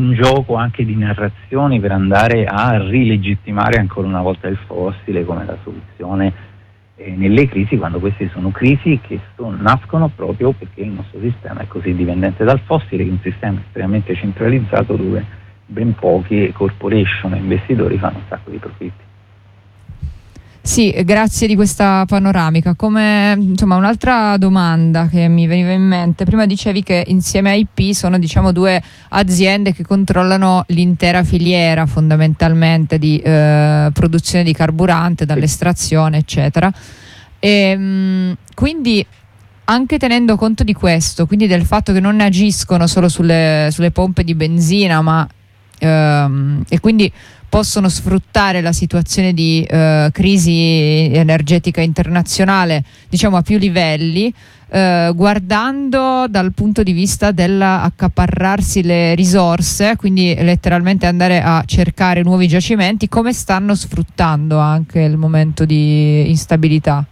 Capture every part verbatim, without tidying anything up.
un gioco anche di narrazioni per andare a rilegittimare ancora una volta il fossile come la soluzione eh, nelle crisi, quando queste sono crisi che sono, nascono proprio perché il nostro sistema è così dipendente dal fossile, che è un sistema estremamente centralizzato dove ben pochi corporation e investitori fanno un sacco di profitti. Sì, grazie di questa panoramica. Come insomma un'altra domanda che mi veniva in mente, prima dicevi che insieme a I P sono diciamo due aziende che controllano l'intera filiera fondamentalmente di eh, produzione di carburante, dall'estrazione eccetera, e mh, quindi anche tenendo conto di questo, quindi del fatto che non agiscono solo sulle, sulle pompe di benzina, ma ehm, e quindi possono sfruttare la situazione di eh, crisi energetica internazionale, diciamo a più livelli, eh, guardando dal punto di vista dell'accaparrarsi le risorse, quindi letteralmente andare a cercare nuovi giacimenti, come stanno sfruttando anche il momento di instabilità?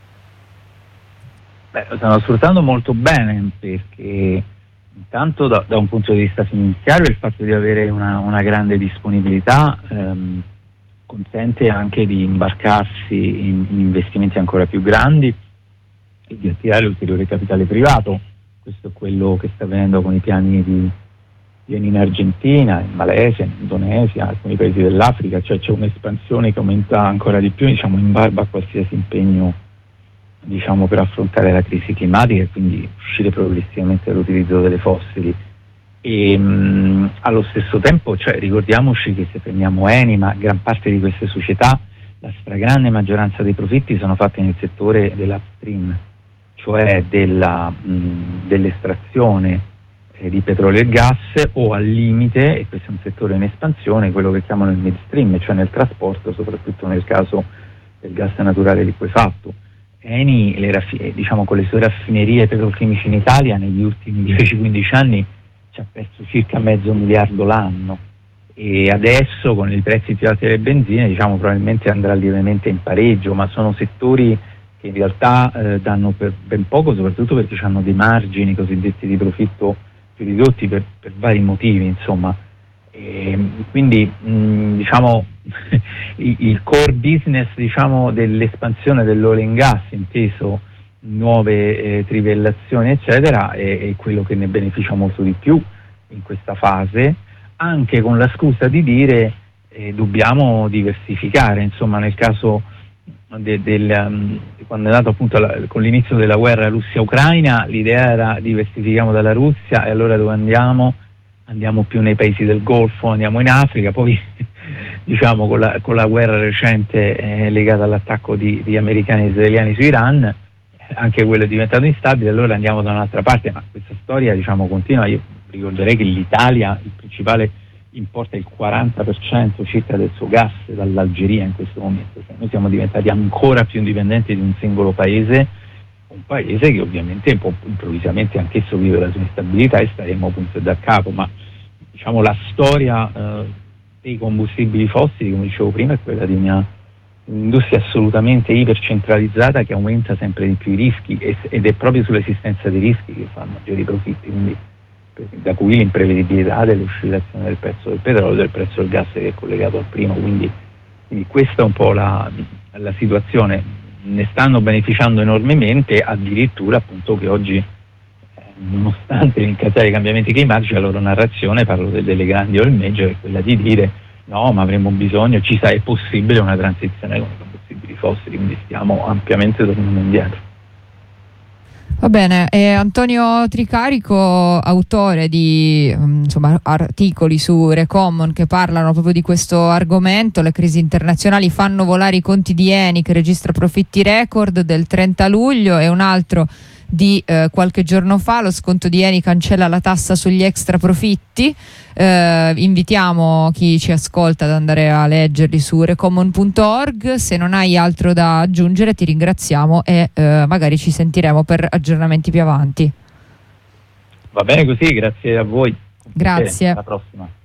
Beh, lo stanno sfruttando molto bene, perché intanto da, da un punto di vista finanziario il fatto di avere una, una grande disponibilità ehm, consente anche di imbarcarsi in, in investimenti ancora più grandi e di attirare ulteriore capitale privato. Questo è quello che sta avvenendo con i piani di, di in Argentina, in Malesia, in Indonesia, alcuni paesi dell'Africa, cioè c'è un'espansione che aumenta ancora di più, diciamo, in barba a qualsiasi impegno, diciamo, per affrontare la crisi climatica e quindi uscire progressivamente dall'utilizzo delle fossili. E mh, allo stesso tempo, cioè, ricordiamoci che se prendiamo Eni, ma gran parte di queste società, la stragrande maggioranza dei profitti sono fatti nel settore dell'upstream, cioè della, mh, dell'estrazione eh, di petrolio e gas, o al limite, e questo è un settore in espansione, quello che chiamano il midstream, cioè nel trasporto, soprattutto nel caso del gas naturale liquefatto. Eni, le raffi- diciamo, con le sue raffinerie petrolchimiche in Italia negli ultimi dieci quindici anni ci ha perso circa mezzo miliardo l'anno, e adesso con i prezzi più alti delle benzine, diciamo, probabilmente andrà lievemente in pareggio, ma sono settori che in realtà eh, danno per ben poco, soprattutto perché hanno dei margini cosiddetti di profitto più ridotti per, per vari motivi, insomma. E quindi mh, diciamo il core business, diciamo, dell'espansione dell'oil and gas, inteso nuove eh, trivellazioni eccetera, è, è quello che ne beneficia molto di più in questa fase, anche con la scusa di dire eh, dobbiamo diversificare. Insomma, nel caso de, del, um, quando è nato appunto la, con l'inizio della guerra Russia-Ucraina, l'idea era diversifichiamo dalla Russia, e allora dove andiamo? Andiamo più nei paesi del Golfo, andiamo in Africa. Poi diciamo con la, con la guerra recente eh, legata all'attacco di, di americani e israeliani su Iran, anche quello è diventato instabile, allora andiamo da un'altra parte, ma questa storia, diciamo, continua. Io ricorderei che l'Italia, il principale, importa il quaranta per cento circa del suo gas dall'Algeria in questo momento, cioè noi siamo diventati ancora più indipendenti di un singolo paese, un paese che ovviamente può improvvisamente anch'esso vive la sua instabilità, e staremo punto da capo. Ma diciamo la storia eh, dei combustibili fossili, come dicevo prima, è quella di una un'industria assolutamente ipercentralizzata che aumenta sempre di più i rischi, ed è proprio sull'esistenza dei rischi che fa maggiori profitti, quindi da cui l'imprevedibilità dell'oscillazione del prezzo del petrolio, del prezzo del gas che è collegato al primo. Quindi, quindi questa è un po' la, la situazione. Ne stanno beneficiando enormemente, addirittura appunto che oggi, eh, nonostante l'incazzare i cambiamenti climatici, la loro narrazione, parlo delle, delle grandi oil major, è quella di dire no, ma avremo bisogno, ci sa, è possibile una transizione con i combustibili fossili, quindi stiamo ampiamente tornando indietro. Va bene, e Antonio Tricarico, autore di insomma, articoli su Recommon che parlano proprio di questo argomento, le crisi internazionali fanno volare i conti di Eni che registra profitti record, del trenta luglio, e un altro di eh, qualche giorno fa, lo sconto di Eni cancella la tassa sugli extra profitti. Eh, invitiamo chi ci ascolta ad andare a leggerli su recommon punto org. Se non hai altro da aggiungere ti ringraziamo e eh, magari ci sentiremo per aggiornamenti più avanti. Va bene così, grazie a voi. Grazie. Alla prossima.